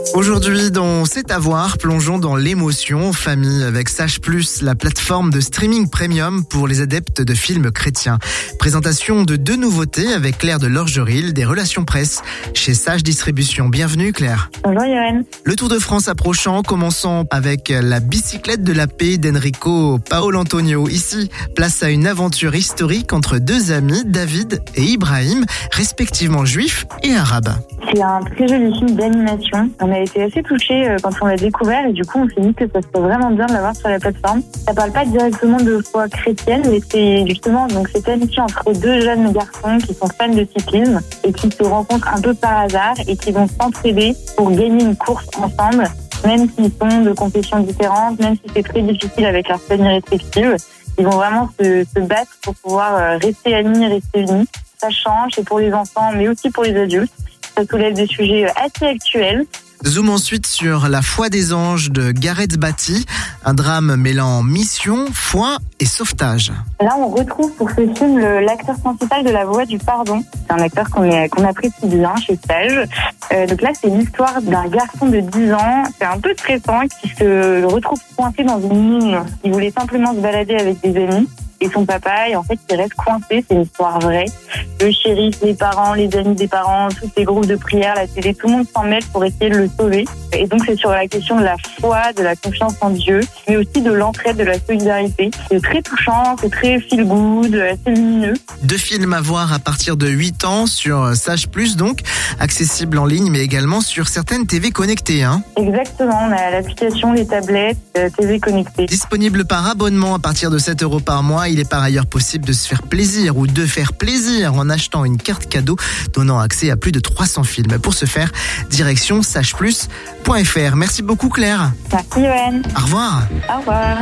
Aujourd'hui, dans C'est à voir, plongeons dans l'émotion en famille avec Sage+, la plateforme de streaming premium pour les adeptes de films chrétiens. Présentation de 2 nouveautés avec Claire de Lorgeril, des relations presse chez Sage Distribution. Bienvenue Claire. Bonjour Yoann. Le Tour de France approchant, commençons avec la bicyclette de la paix d'Enrico Paolantonio. Ici, place à une aventure historique entre 2 amis, David et Ibrahim, respectivement juifs et arabes. C'est un très joli film d'animation. On a été assez touchés quand on l'a découvert et du coup on s'est dit que ça serait vraiment bien de l'avoir sur la plateforme. Ça parle pas directement de foi chrétienne, mais c'est justement donc cette amitié entre 2 jeunes garçons qui sont fans de cyclisme et qui se rencontrent un peu par hasard et qui vont s'entraider pour gagner une course ensemble, même s'ils sont de confessions différentes, même si c'est très difficile avec leurs familles respectives. Ils vont vraiment se battre pour pouvoir rester amis, rester unis. Ça change, c'est pour les enfants, mais aussi pour les adultes. Ça soulève des sujets assez actuels. Zoom ensuite sur La foi des anges de Gareth Batty, un drame mêlant mission, foi et sauvetage. Là, on retrouve pour ce film l'acteur principal de La voix du pardon. C'est un acteur qu'on apprécie bien chez Sage. Donc là, c'est l'histoire d'un garçon de 10 ans, c'est un peu stressant, qui se retrouve coincé dans une mine. Il voulait simplement se balader avec des amis. Et son papa, et en fait, il reste coincé, c'est une histoire vraie. Le shérif, les parents, les amis des parents, tous ces groupes de prière, la télé, tout le monde s'en mêle pour essayer de le sauver. Et donc, c'est sur la question de la foi, de la confiance en Dieu, mais aussi de l'entraide, de la solidarité. C'est très touchant, c'est très feel good, assez lumineux. 2 films à voir à partir de 8 ans sur Sage+, donc, accessible en ligne, mais également sur certaines TV connectées, hein. Exactement, on a l'application, les tablettes, TV connectées. Disponible par abonnement à partir de 7 € par mois. Il est par ailleurs possible de se faire plaisir ou de faire plaisir en achetant une carte cadeau donnant accès à plus de 300 films. Pour ce faire, direction sageplus.fr. Merci beaucoup Claire. Merci Yoann. Au revoir. Au revoir.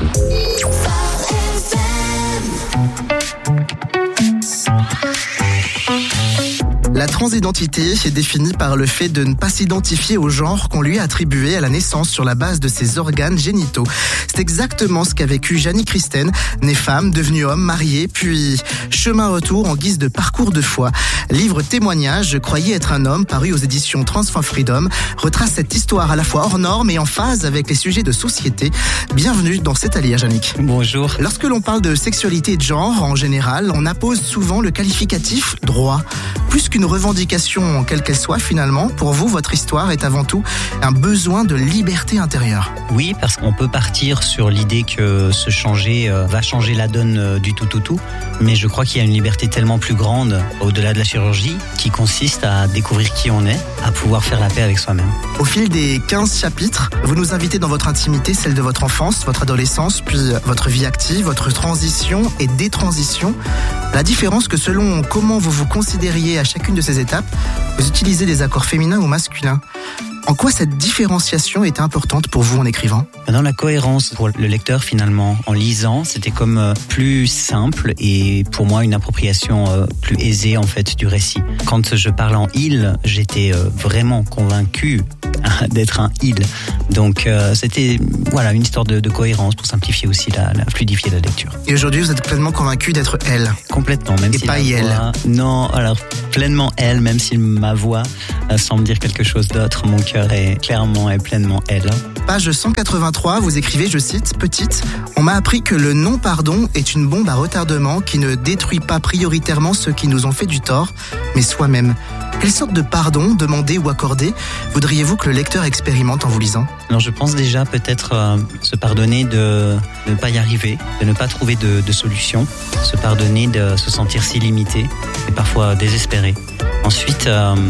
La transidentité est définie par le fait de ne pas s'identifier au genre qu'on lui a attribué à la naissance sur la base de ses organes génitaux. C'est exactement ce qu'a vécu Janie Christen, née femme, devenue homme, mariée, puis chemin retour en guise de parcours de foi. Livre témoignage, Je croyais être un homme, paru aux éditions Transform Freedom, retrace cette histoire à la fois hors norme et en phase avec les sujets de société. Bienvenue dans cet allié, Yannick. Bonjour. Lorsque l'on parle de sexualité et de genre, en général, on appose souvent le qualificatif droit. Plus qu'une revendication, quelle qu'elle soit finalement, pour vous, votre histoire est avant tout un besoin de liberté intérieure. Oui, parce qu'on peut partir sur l'idée que se changer va changer la donne du tout. Mais je crois qu'il y a une liberté tellement plus grande, au-delà de la chirurgie, qui consiste à découvrir qui on est, à pouvoir faire la paix avec soi-même. Au fil des 15 chapitres, vous nous invitez dans votre intimité, celle de votre enfance, votre adolescence, puis votre vie active, votre transition et détransition. La différence que selon comment vous vous considériez à chacune de ces étapes, vous utilisez des accords féminins ou masculins. En quoi cette différenciation est importante pour vous en écrivant ? Dans la cohérence pour le lecteur finalement, en lisant, c'était comme plus simple et pour moi une appropriation plus aisée en fait du récit. Quand je parle en il, j'étais vraiment convaincu d'être un il. Donc c'était une histoire de cohérence pour simplifier aussi la fluidifier la lecture. Et aujourd'hui vous êtes pleinement convaincu d'être elle ? Complètement, même et si pas elle. Non, alors pleinement elle, même si ma voix semble dire quelque chose d'autre, mon cœur est clairement et pleinement elle. Page 183, vous écrivez, je cite, « Petite, on m'a appris que le non-pardon est une bombe à retardement qui ne détruit pas prioritairement ceux qui nous ont fait du tort, mais soi-même. Quelle sorte de pardon, demandé ou accordé, voudriez-vous que le lecteur expérimente en vous lisant ? Alors je pense déjà peut-être se pardonner de ne pas y arriver, de ne pas trouver de solution, se pardonner de se sentir si limité et parfois désespéré. Ensuite,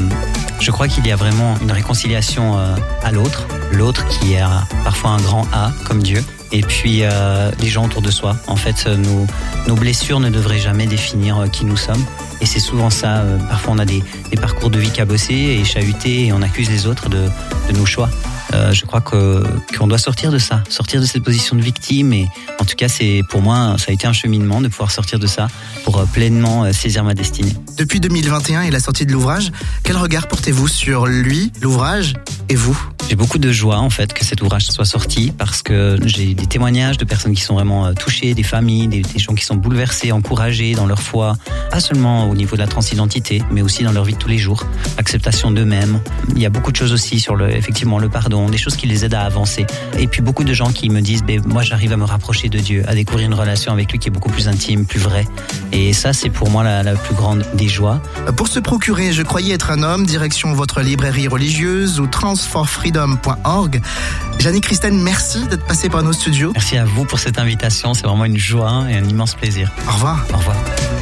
je crois qu'il y a vraiment une réconciliation à l'autre qui a parfois un grand A comme Dieu, et puis les gens autour de soi. En fait, nos blessures ne devraient jamais définir qui nous sommes, et c'est souvent ça. Parfois on a des parcours de vie cabossés et chahutés, et on accuse les autres de nos choix. Je crois qu'on doit sortir de ça, sortir de cette position de victime, et en tout cas pour moi ça a été un cheminement de pouvoir sortir de ça pour pleinement saisir ma destinée. Depuis 2021 et la sortie de l'ouvrage, quel regard portez-vous sur lui, l'ouvrage et vous ? J'ai beaucoup de joie en fait que cet ouvrage soit sorti parce que j'ai des témoignages de personnes qui sont vraiment touchées, des familles, des gens qui sont bouleversés, encouragés dans leur foi, pas seulement au niveau de la transidentité, mais aussi dans leur vie de tous les jours, l'acceptation d'eux-mêmes. Il y a beaucoup de choses aussi sur effectivement le pardon, des choses qui les aident à avancer. Et puis beaucoup de gens qui me disent, moi j'arrive à me rapprocher de Dieu, à découvrir une relation avec lui qui est beaucoup plus intime, plus vraie. Et ça c'est pour moi la plus grande des joies. Pour se procurer Je croyais être un homme, direction votre librairie religieuse ou transforfreedom.org. Jeannie Christène, merci d'être passée par nos studios. Merci à vous pour cette invitation, c'est vraiment une joie et un immense plaisir. Au revoir. Au revoir.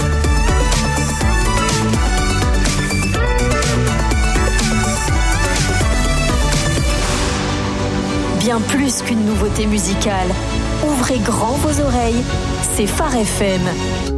Bien plus qu'une nouveauté musicale. Ouvrez grand vos oreilles, c'est Phare FM.